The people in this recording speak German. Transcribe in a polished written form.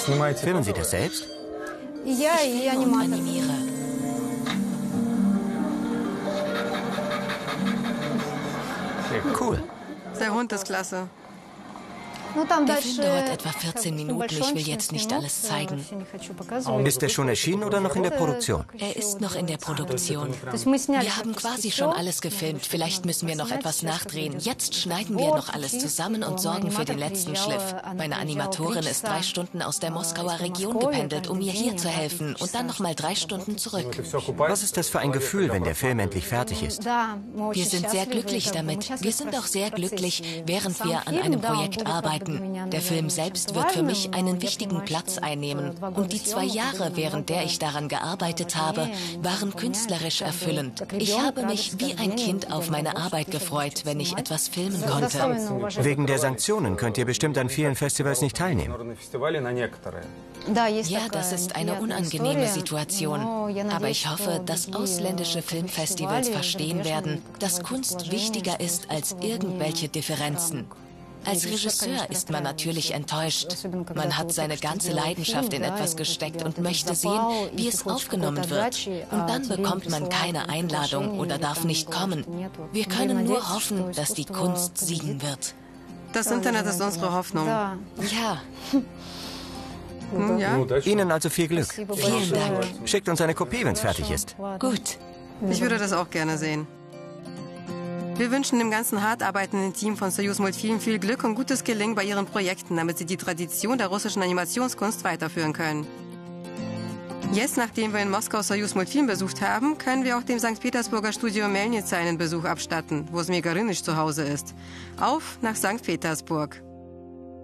Filmen Sie das selbst? Ich filme und animiere. Cool. Der Hund ist klasse. Der Film dauert etwa 14 Minuten. Ich will jetzt nicht alles zeigen. Ist er schon erschienen oder noch in der Produktion? Er ist noch in der Produktion. Wir haben quasi schon alles gefilmt. Vielleicht müssen wir noch etwas nachdrehen. Jetzt schneiden wir noch alles zusammen und sorgen für den letzten Schliff. Meine Animatorin ist 3 Stunden aus der Moskauer Region gependelt, um mir hier zu helfen. Und dann nochmal 3 Stunden zurück. Was ist das für ein Gefühl, wenn der Film endlich fertig ist? Wir sind sehr glücklich damit. Wir sind auch sehr glücklich, während wir an einem Projekt arbeiten. Der Film selbst wird für mich einen wichtigen Platz einnehmen. Und die 2 Jahre, während der ich daran gearbeitet habe, waren künstlerisch erfüllend. Ich habe mich wie ein Kind auf meine Arbeit gefreut, wenn ich etwas filmen konnte. Wegen der Sanktionen könnt ihr bestimmt an vielen Festivals nicht teilnehmen. Ja, das ist eine unangenehme Situation. Aber ich hoffe, dass ausländische Filmfestivals verstehen werden, dass Kunst wichtiger ist als irgendwelche Differenzen. Als Regisseur ist man natürlich enttäuscht. Man hat seine ganze Leidenschaft in etwas gesteckt und möchte sehen, wie es aufgenommen wird. Und dann bekommt man keine Einladung oder darf nicht kommen. Wir können nur hoffen, dass die Kunst siegen wird. Das Internet ist unsere Hoffnung. Ja. Ja? Ihnen also viel Glück. Vielen Dank. Schickt uns eine Kopie, wenn es fertig ist. Gut. Ich würde das auch gerne sehen. Wir wünschen dem ganzen hart arbeitenden Team von Soyuz-Multfilm viel Glück und gutes Gelingen bei ihren Projekten, damit sie die Tradition der russischen Animationskunst weiterführen können. Jetzt, nachdem wir in Moskau Soyuz-Multfilm besucht haben, können wir auch dem St. Petersburger Studio Melnitsa einen Besuch abstatten, wo Smegarinisch zu Hause ist. Auf nach St. Petersburg.